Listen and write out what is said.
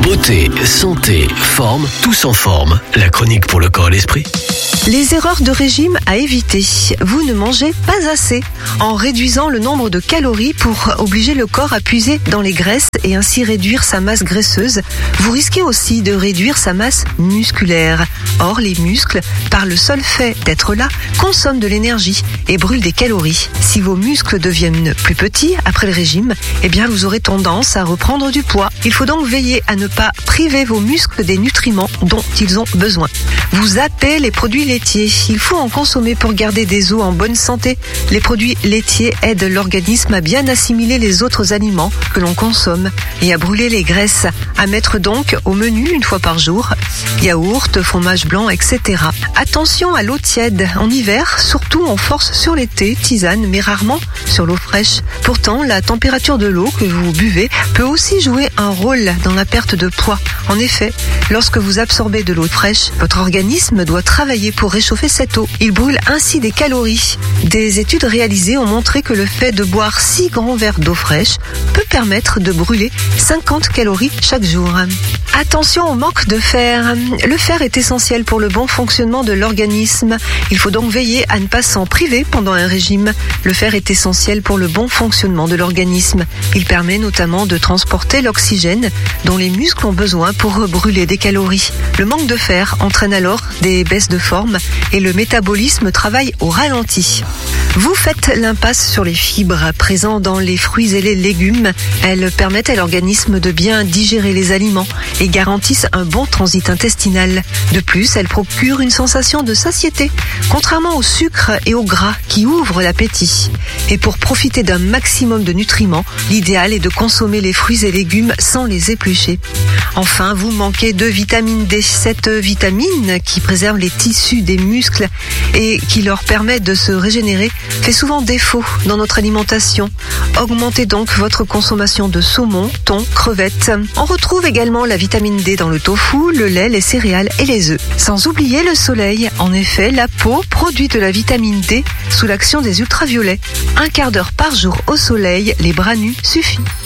Beauté, santé, forme, tous en forme. La chronique pour le corps et l'esprit. Les erreurs de régime à éviter. Vous ne mangez pas assez en réduisant le nombre de calories pour obliger le corps à puiser dans les graisses et ainsi réduire sa masse graisseuse. Vous risquez aussi de réduire sa masse musculaire. Or, les muscles, par le seul fait d'être là, consomment de l'énergie et brûlent des calories. Si vos muscles deviennent plus petits après le régime, vous aurez tendance à reprendre du poids. Il faut donc veiller à ne pas priver vos muscles des nutriments dont ils ont besoin. Vous zappez les produits laitiers. Il faut en consommer pour garder des os en bonne santé. Les produits laitiers aident l'organisme à bien assimiler les autres aliments que l'on consomme et à brûler les graisses. À mettre donc au menu une fois par jour. Yaourt, fromage blanc, etc. Attention à l'eau tiède. En hiver, surtout on force sur les thés, tisanes, mais rarement sur l'eau fraîche. Pourtant, la température de l'eau que vous buvez peut aussi jouer un rôle dans la perte de poids. En effet, lorsque vous absorbez de l'eau fraîche, votre organisme doit travailler pour réchauffer cette eau. Il brûle ainsi des calories. Des études réalisées ont montré que le fait de boire 6 grands verres d'eau fraîche peut permettre de brûler 50 calories chaque jour. Attention au manque de fer. Le fer est essentiel pour le bon fonctionnement de l'organisme. Il faut donc veiller à ne pas s'en priver pendant un régime. Le fer est essentiel pour le bon fonctionnement de l'organisme. Il permet notamment de transporter l'oxygène dont les muscles ont besoin pour brûler des calories. Le manque de fer entraîne alors des baisses de forme et le métabolisme travaille au ralenti. Vous faites l'impasse sur les fibres présentes dans les fruits et les légumes. Elles permettent à l'organisme de bien digérer les aliments et garantissent un bon transit intestinal. De plus, elles procurent une sensation de satiété, contrairement au sucre et au gras qui ouvrent l'appétit. Et pour profiter d'un maximum de nutriments, l'idéal est de consommer les fruits et légumes sans les éplucher. Enfin, vous manquez de vitamine D. Cette vitamine qui préserve les tissus des muscles et qui leur permet de se régénérer fait souvent défaut dans notre alimentation. Augmentez donc votre consommation de saumon, thon, crevettes. On retrouve également la vitamine D dans le tofu, le lait, les céréales et les œufs. Sans oublier le soleil. En effet, la peau produit de la vitamine D sous l'action des ultraviolets. 1 quart d'heure par jour au soleil, les bras nus suffit.